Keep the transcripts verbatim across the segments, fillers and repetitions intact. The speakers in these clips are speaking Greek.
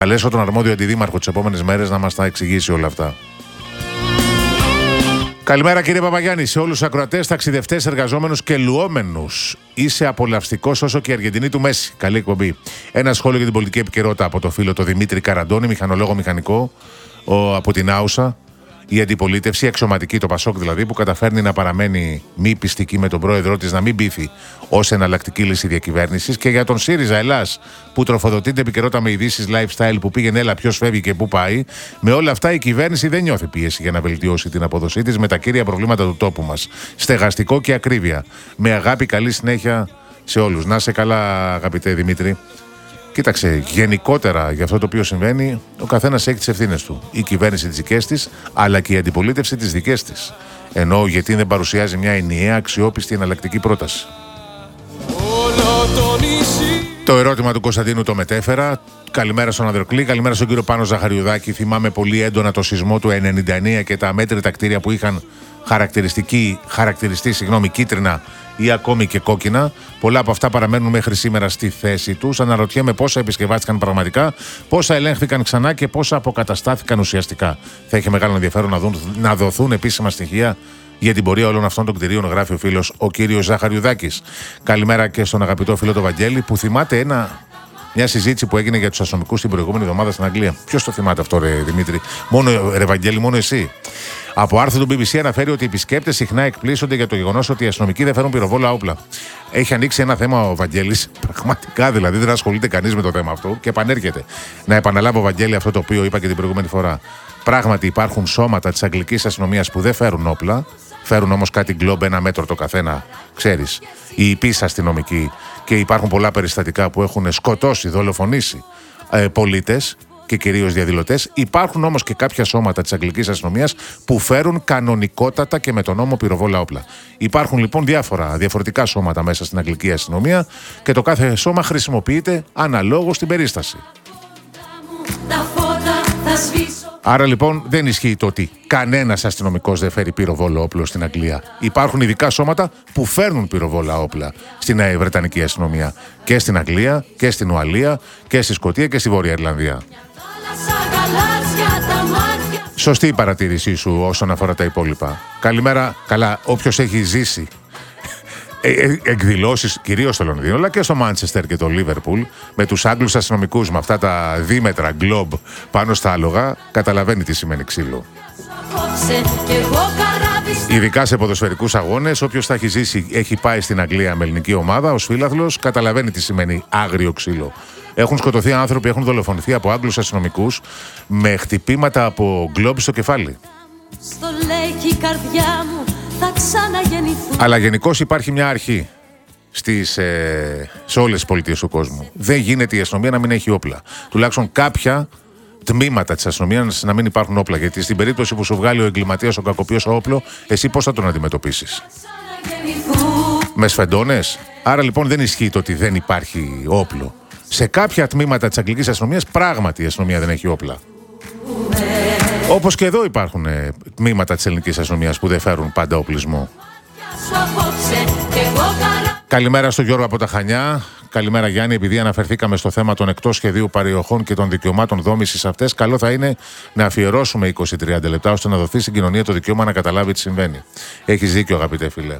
καλέσω τον αρμόδιο αντιδήμαρχο τις επόμενες μέρες να μας τα εξηγήσει όλα αυτά. Καλημέρα κύριε Παπαγιάννη, σε όλους τους ακροατές, ταξιδευτές, εργαζόμενους και λουόμενους. Είσαι απολαυστικός όσο και η Αργεντινή του Μέση. Καλή εκπομπή. Ένα σχόλιο για την πολιτική επικαιρότητα από το φίλο το Δημήτρη Καραντώνη, μηχανολόγο μηχανικό ο, από την Άουσα. Η αντιπολίτευση, αξιωματική, το Πασόκ δηλαδή, που καταφέρνει να παραμένει μη πιστική με τον πρόεδρό της, να μην πείθει ως εναλλακτική λύση διακυβέρνησης. Και για τον ΣΥΡΙΖΑ Ελλάς, που τροφοδοτεί την επικαιρότητα με ειδήσεις lifestyle που πήγαινε, έλα, ποιος φεύγει και πού πάει. Με όλα αυτά, η κυβέρνηση δεν νιώθει πίεση για να βελτιώσει την αποδοσή της με τα κύρια προβλήματα του τόπου μας. Στεγαστικό και ακρίβεια. Με αγάπη, καλή συνέχεια σε όλους. Να είσαι καλά, αγαπητέ Δημήτρη. Κοίταξε, γενικότερα για αυτό το οποίο συμβαίνει, ο καθένας έχει τις ευθύνες του. Η κυβέρνηση τις δικές της, αλλά και η αντιπολίτευση τις δικές της. Ενώ γιατί δεν παρουσιάζει μια ενιαία, αξιόπιστη, εναλλακτική πρόταση. Το ερώτημα του Κωνσταντίνου το μετέφερα. Καλημέρα στον Ανδροκλή, καλημέρα στον κύριο Πάνο Ζαχαριουδάκη. Θυμάμαι πολύ έντονα το σεισμό του ενενήντα εννέα και τα αμέτρητα κτίρια που είχαν χαρακτηριστική, χαρακτηριστεί συγγνώμη, κίτρινα ή ακόμη και κόκκινα. Πολλά από αυτά παραμένουν μέχρι σήμερα στη θέση τους. Αναρωτιέμαι πόσα επισκευάστηκαν πραγματικά, πόσα ελέγχθηκαν ξανά και πόσα αποκαταστάθηκαν ουσιαστικά. Θα είχε μεγάλο ενδιαφέρον να, δουν, να δοθούν επίσημα στοιχεία για την πορεία όλων αυτών των κτηρίων, γράφει ο φίλος ο κύριος Ζαχαριουδάκης. Καλημέρα και στον αγαπητό φίλο το Βαγγέλη, που θυμάται ένα. Μια συζήτηση που έγινε για τους αστυνομικούς την προηγούμενη εβδομάδα στην Αγγλία. Ποιος το θυμάται αυτό, ρε Δημήτρη? Μόνο, ρε Βαγγέλη, μόνο εσύ. Από άρθρο του μπι μπι σι αναφέρει ότι οι επισκέπτες συχνά εκπλήσονται για το γεγονός ότι οι αστυνομικοί δεν φέρουν πυροβόλα όπλα. Έχει ανοίξει ένα θέμα ο Βαγγέλης. Πραγματικά δηλαδή δεν ασχολείται κανείς με το θέμα αυτό και επανέρχεται. Να επαναλάβω, Βαγγέλη, αυτό το οποίο είπα και την προηγούμενη φορά. Πράγματι υπάρχουν σώματα της αγγλικής αστυνομίας που δεν φέρουν όπλα. Φέρουν όμως κάτι γκλόμπ, ένα μέτρο το καθένα, ξέρεις. Οι υπείς αστυνομικοί. Και υπάρχουν πολλά περιστατικά που έχουν σκοτώσει, δολοφονήσει ε, πολίτες και κυρίως διαδηλωτές. Υπάρχουν όμως και κάποια σώματα της αγγλικής αστυνομίας που φέρουν κανονικότατα και με τον νόμο πυροβόλα όπλα. Υπάρχουν λοιπόν διάφορα, διαφορετικά σώματα μέσα στην αγγλική αστυνομία και το κάθε σώμα χρησιμοποιείται αναλόγως στην περίσταση. Άρα λοιπόν δεν ισχύει το ότι κανένας αστυνομικός δεν φέρει πυροβόλο όπλο στην Αγγλία. Υπάρχουν ειδικά σώματα που φέρνουν πυροβόλα όπλα στην Βρετανική αστυνομία. Και στην Αγγλία και στην Ουαλία και στη Σκωτία και στη Βόρεια Ιρλανδία. Σωστή η παρατήρησή σου όσον αφορά τα υπόλοιπα. Καλημέρα, καλά, όποιος έχει ζήσει εκδηλώσεις κυρίως στο Λονδίνο αλλά και στο Μάντσεστερ και το Λίβερπουλ με τους Άγγλους αστυνομικούς με αυτά τα δίμετρα γκλόμπ πάνω στα άλογα, καταλαβαίνει τι σημαίνει ξύλο. Ειδικά σε ποδοσφαιρικούς αγώνες, όποιος θα έχει ζήσει, έχει πάει στην Αγγλία με ελληνική ομάδα ως φίλαθλος, καταλαβαίνει τι σημαίνει άγριο ξύλο. Έχουν σκοτωθεί άνθρωποι, έχουν δολοφονηθεί από Άγγλους αστυνομικούς με χτυπήματα από γκλόμπ στο κεφάλι. Στο λέει η καρδιά μου. Αλλά γενικώς υπάρχει μια αρχή στις, ε, σε όλες τις πολιτείες του κόσμου. Δεν γίνεται η αστυνομία να μην έχει όπλα. Τουλάχιστον κάποια τμήματα της αστυνομίας να μην υπάρχουν όπλα. Γιατί στην περίπτωση που σου βγάλει ο εγκληματίας, ο κακοποιός όπλο, εσύ πώς θα τον αντιμετωπίσεις? Με σφεντώνες? Άρα λοιπόν δεν ισχύει το ότι δεν υπάρχει όπλο. Σε κάποια τμήματα της αγγλικής αστυνομίας πράγματι η αστυνομία δεν έχει όπλα. Όπως και εδώ υπάρχουν ε, τμήματα της ελληνικής αστυνομίας που δεν φέρουν πάντα οπλισμό. Καλημέρα στον Γιώργο από τα Χανιά. Καλημέρα Γιάννη, επειδή αναφερθήκαμε στο θέμα των εκτός σχεδίου περιοχών και των δικαιωμάτων δόμησης αυτές, καλό θα είναι να αφιερώσουμε είκοσι με τριάντα λεπτά ώστε να δοθεί στην κοινωνία το δικαίωμα να καταλάβει τι συμβαίνει. Έχεις δίκιο, αγαπητέ φίλε.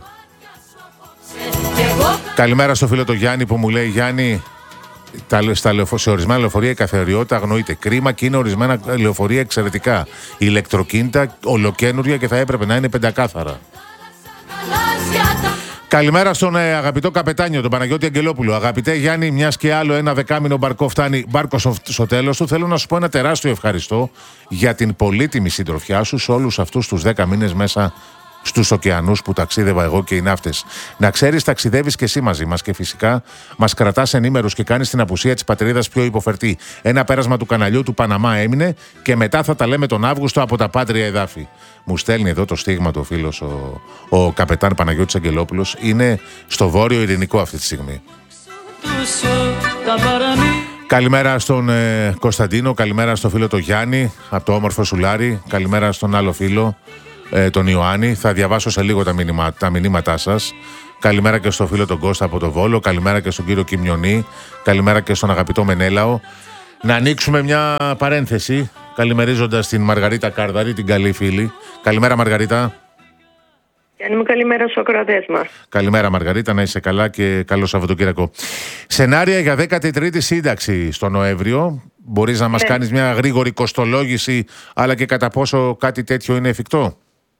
Καλημέρα στο φίλο το Γιάννη που μου λέει, Γιάννη, στα λεωφο... σε ορισμένα λεωφορεία η καθαριότητα αγνοείται. Κρίμα και είναι ορισμένα λεωφορεία εξαιρετικά. Η ηλεκτροκίνητα ολοκένουργια και θα έπρεπε να είναι πεντακάθαρα. Καλημέρα στον ε, αγαπητό καπετάνιο, τον Παναγιώτη Αγγελόπουλο. Αγαπητέ Γιάννη, μιας και άλλο ένα δεκάμινο μπαρκό φτάνει μπάρκο στο, στο τέλος του, θέλω να σου πω ένα τεράστιο ευχαριστώ για την πολύτιμη συντροφιά σου σε όλους αυτούς τους δέκα μήνες μέσα στους ωκεανούς που ταξίδευα εγώ και οι ναύτες. Να ξέρεις, ταξιδεύεις και εσύ μαζί μας και φυσικά μας κρατάς ενήμερους και κάνεις την απουσία της πατρίδας πιο υποφερτή. Ένα πέρασμα του καναλιού του Παναμά έμεινε και μετά θα τα λέμε τον Αύγουστο από τα πάτρια εδάφη. Μου στέλνει εδώ το στίγμα του ο φίλος ο, ο καπετάν Παναγιώτης Αγγελόπουλος. Είναι στο Βόρειο Ειρηνικό αυτή τη στιγμή. Καλημέρα στον ε, Κωνσταντίνο, καλημέρα στο φίλο το Γιάννη από το όμορφο Σουλάρι, καλημέρα στον άλλο φίλο ε, τον Ιωάννη. Θα διαβάσω σε λίγο τα, μηνύμα, τα μηνύματά σας. Καλημέρα και στο φίλο τον Κώστα από το Βόλο, καλημέρα και στον κύριο Κιμιονή, καλημέρα και στον αγαπητό Μενέλαο. Να ανοίξουμε μια παρένθεση, καλημερίζοντας την Μαργαρίτα Κάρδαρη, την καλή φίλη. Καλημέρα Μαργαρίτα. Κάνουμε καλημέρα στους ακροατές μας. Καλημέρα Μαργαρίτα, να είσαι καλά και καλό Σαββατοκύριακο. Σενάρια για δέκατη τρίτη σύνταξη στο Νοέμβριο. Μπορείς να μας ναι. κάνεις μια γρήγορη κοστολόγηση, αλλά και κατά πόσο κάτι τέτοιο είναι εφικτό?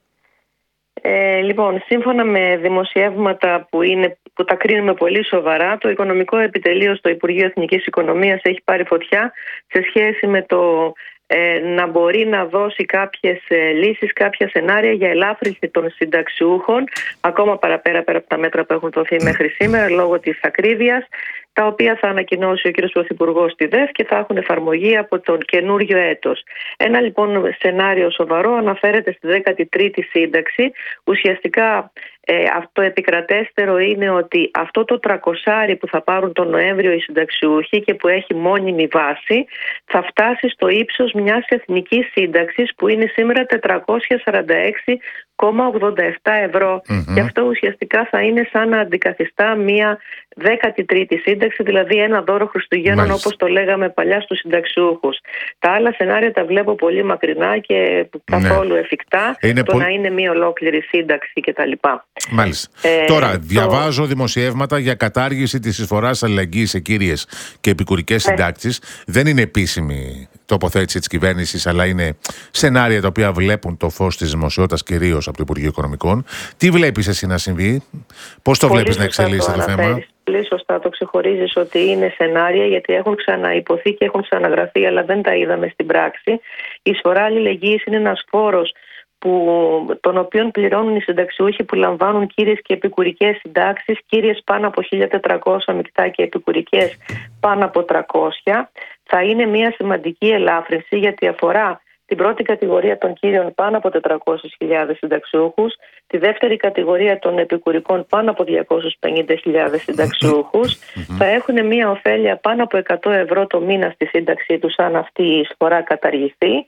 Ε, λοιπόν, σύμφωνα με δημοσιεύματα που, είναι, που τα κρίνουμε πολύ σοβαρά, το Οικονομικό Επιτελείο στο Υπουργείο Εθνικής Οικονομίας έχει πάρει φωτιά σε σχέση με το ε, να μπορεί να δώσει κάποιες ε, λύσεις, κάποια σενάρια για ελάφρυνση των συνταξιούχων, ακόμα παραπέρα πέρα από τα μέτρα που έχουν δοθεί μέχρι σήμερα λόγω της ακρίβειας, τα οποία θα ανακοινώσει ο κ. Πρωθυπουργός στη ΔΕΦ και θα έχουν εφαρμογή από τον καινούριο έτος. Ένα λοιπόν σενάριο σοβαρό αναφέρεται στη δέκατη τρίτη σύνταξη. Ουσιαστικά ε, αυτό επικρατέστερο είναι ότι αυτό το τρακοσάρι που θα πάρουν τον Νοέμβριο οι συνταξιούχοι και που έχει μόνιμη βάση θα φτάσει στο ύψος μιας εθνικής σύνταξης που είναι σήμερα τετρακόσια σαράντα έξι κόμμα ογδόντα επτά ευρώ. Mm-hmm. Και αυτό ουσιαστικά θα είναι σαν να αντικαθιστά μια δέκατη τρίτη σύνταξη, δηλαδή ένα δώρο Χριστουγέννων, όπως το λέγαμε παλιά στους συνταξιούχους. Τα άλλα σενάρια τα βλέπω πολύ μακρινά και καθόλου ναι. εφικτά. Είναι το πο... να είναι μια ολόκληρη σύνταξη κτλ. Μάλιστα. Ε, Τώρα, το... διαβάζω δημοσιεύματα για κατάργηση της εισφοράς αλληλεγγύης σε κύριες και επικουρικές ναι. συντάξεις. Δεν είναι επίσημη τοποθέτηση της κυβέρνησης, αλλά είναι σενάρια τα οποία βλέπουν το φως της δημοσιότητας, κυρίως από το Υπουργείο Οικονομικών. Τι βλέπεις εσύ να συμβεί, πώς το πολύ βλέπεις να εξελίσσεται το, το θέμα? Πολύ σωστά το ξεχωρίζεις ότι είναι σενάρια, γιατί έχουν ξαναϋποθεί και έχουν ξαναγραφεί, αλλά δεν τα είδαμε στην πράξη. Η εισφορά αλληλεγγύης είναι ένας φόρος που, τον οποίον πληρώνουν οι συνταξιούχοι που λαμβάνουν κύριες και επικουρικές συντάξεις, κύριες πάνω από χίλια τετρακόσια μεικτά και επικουρικές πάνω από τριακόσια. Θα είναι μια σημαντική ελάφρυνση, γιατί αφορά την πρώτη κατηγορία των κύριων πάνω από τετρακόσιες χιλιάδες συνταξιούχους, τη δεύτερη κατηγορία των επικουρικών πάνω από διακόσιες πενήντα χιλιάδες συνταξιούχους. Θα έχουν μια ωφέλεια πάνω από εκατό ευρώ το μήνα στη σύνταξή τους αν αυτή η εισφορά καταργηθεί.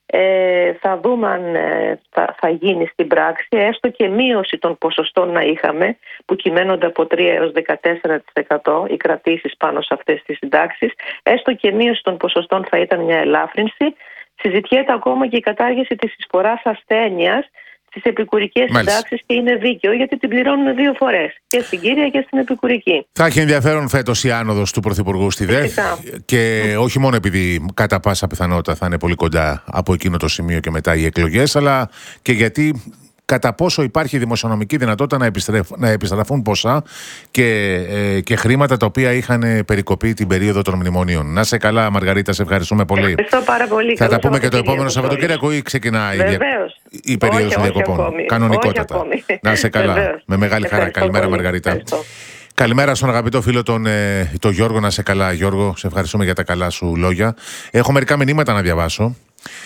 Ε, θα δούμε αν ε, θα, θα γίνει στην πράξη, έστω και μείωση των ποσοστών να είχαμε, που κυμαίνονται από τρία έως δεκατέσσερα τοις εκατό οι κρατήσεις πάνω σε αυτές τις συντάξεις, έστω και μείωση των ποσοστών θα ήταν μια ελάφρυνση. Συζητιέται ακόμα και η κατάργηση της εισφοράς ασθένειας στις επικουρικές συντάξεις και είναι δίκαιο, γιατί την πληρώνουν δύο φορές, και στην κύρια και στην επικουρική. Θα έχει ενδιαφέρον φέτος η άνοδος του Πρωθυπουργού στη ΔΕΦ, και mm. όχι μόνο επειδή κατά πάσα πιθανότητα θα είναι πολύ κοντά από εκείνο το σημείο και μετά οι εκλογές, αλλά και γιατί κατά πόσο υπάρχει δημοσιονομική δυνατότητα να, να επιστραφούν ποσά και, ε, και χρήματα τα οποία είχαν περικοπεί την περίοδο των μνημονίων. Να είσαι καλά Μαργαρίτα, σε ευχαριστούμε πολύ. Ευχαριστώ πάρα πολύ. Θα τα πούμε και το επόμενο Σαββατοκύριακο ή ξεκινάει η, η περίοδος των διακοπών? Κανονικότατα. Να είσαι καλά. Βεβαίως. Με μεγάλη χαρά. Καλημέρα Μαργαρίτα. Ευχαριστώ. Καλημέρα στον αγαπητό φίλο τον, ε, τον Γιώργο. Να είσαι καλά Γιώργο, σε ευχαριστούμε για τα καλά σου λόγια. Έχω μερικά μηνύματα να διαβάσω.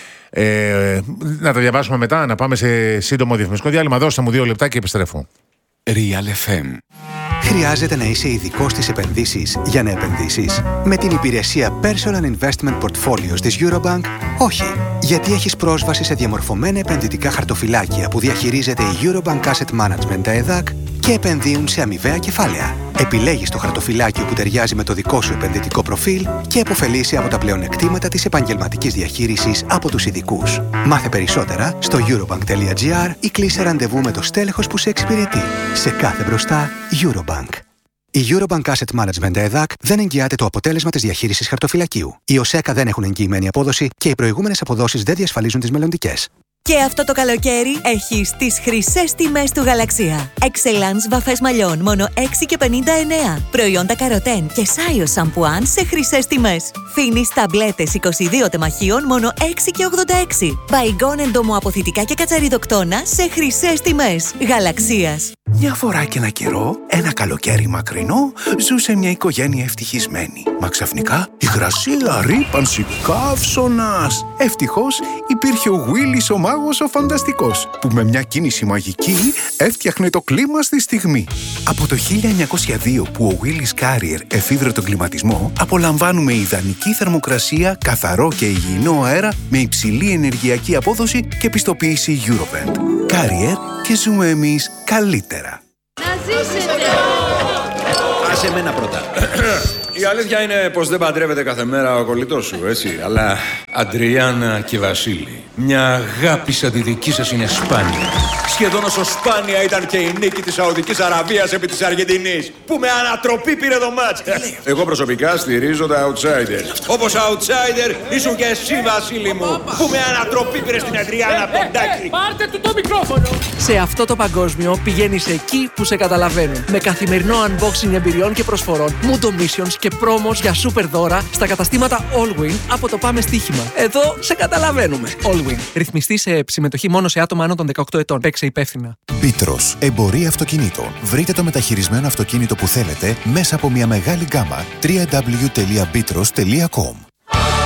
Ε, να τα διαβάσουμε μετά, να πάμε σε σύντομο διαφημιστικό διάλειμμα. Δώστε μου δύο λεπτά και επιστρέφω. Real εφ εμ. Χρειάζεται να είσαι ειδικός στις επενδύσεις για να επενδύσεις? Με την υπηρεσία Personal Investment Portfolios της Eurobank, όχι. Γιατί έχεις πρόσβαση σε διαμορφωμένα επενδυτικά χαρτοφυλάκια που διαχειρίζεται η Eurobank Asset Management ΕΔΑΚ και επενδύουν σε αμοιβαία κεφάλαια. Επιλέγεις το χαρτοφυλάκιο που ταιριάζει με το δικό σου επενδυτικό προφίλ και επωφελείσαι από τα πλεονεκτήματα της επαγγελματικής διαχείρισης από τους ειδικούς. Μάθε περισσότερα στο eurobank τελεία gr ή κλείσε ραντεβού με το στέλεχος που σε εξυπηρετεί. Σε κάθε μπροστά, Eurobank. Η Eurobank Asset Management ΕΔΑΚ δεν εγγυάται το αποτέλεσμα της διαχείρισης χαρτοφυλακίου. Οι ΟΣΕΚΑ δεν έχουν εγγυημένη απόδοση και οι προηγούμενες αποδόσεις δεν διασφαλίζουν τις μελλοντικές. Και αυτό το καλοκαίρι έχεις τις χρυσές τιμές του Γαλαξία. Excellence βαφές μαλλιών μόνο έξι και πενήντα εννέα. Προϊόντα καροτέν και σάιο σαμπουάν σε χρυσές τιμές. Φίνις ταμπλέτες είκοσι δύο τεμαχίων μόνο έξι και ογδόντα έξι. Μπαϊγκόν εντομοαποθητικά και κατσαριδοκτόνα σε χρυσές τιμές. Γαλαξίας. Μια φορά και ένα καιρό, ένα καλοκαίρι μακρινό, ζούσε μια οικογένεια ευτυχισμένη. Μα ξαφνικά υγρασία, ρύπανση, καύσωνας. Ευτυχώς υπήρχε ο Γουίλις ο μάγος ο φανταστικός, που με μια κίνηση μαγική έφτιαχνε το κλίμα στη στιγμή. Από το χίλια εννιακόσια δύο που ο Willis Carrier εφήβρε τον κλιματισμό, απολαμβάνουμε ιδανική θερμοκρασία, καθαρό και υγιεινό αέρα με υψηλή ενεργειακή απόδοση και πιστοποίηση Eurovent. Carrier, και ζούμε εμείς καλύτερα. Να ζήσετε! Άσε μένα πρώτα. Η αλήθεια είναι πως δεν παντρεύεται κάθε μέρα ο κολλητός σου, έτσι. Αλλά Αντριάννα και Βασίλη, μια αγάπη σαν τη δική σας είναι σπάνια. Σχεδόν όσο σπάνια ήταν και η νίκη της Σαουδικής Αραβίας επί της Αργεντινής, που με ανατροπή πήρε το μάτς. Εγώ προσωπικά στηρίζω τα outsiders. Όπως outsider ήσουν και εσύ, Βασίλη μου, που με ανατροπή πήρε στην Αντριάννα Ποντάκη. Πάρτε του το μικρόφωνο. Σε αυτό το παγκόσμιο πηγαίνεις εκεί που σε καταλαβαίνουν. Με καθημερινό unboxing εμπειριών και προσφορών, Mundo Missions και πρόμος για super δώρα στα καταστήματα Allwin από το Πάμε Στοίχημα. Εδώ σε καταλαβαίνουμε. Allwin. Ρυθμιστή σε συμμετοχή μόνο σε άτομα άνω των δεκαοκτώ ετών. Παίξε υπεύθυνα. Πίτρος. Εμπορία αυτοκινήτων. Βρείτε το μεταχειρισμένο αυτοκίνητο που θέλετε μέσα από μια μεγάλη γκάμα. double-u double-u double-u τελεία bitros τελεία com